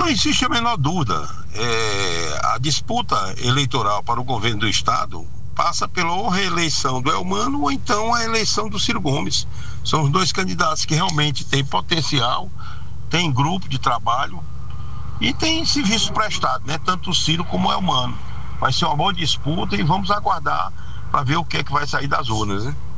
existe a menor dúvida. A disputa eleitoral para o governo do estado passa pela ou reeleição do Elmano ou então a eleição do Ciro Gomes. São os dois candidatos que realmente têm potencial, têm grupo de trabalho e têm serviço prestado, né? Tanto o Ciro como o Elmano. Vai ser uma boa disputa e vamos aguardar para ver o que é que vai sair das urnas, né?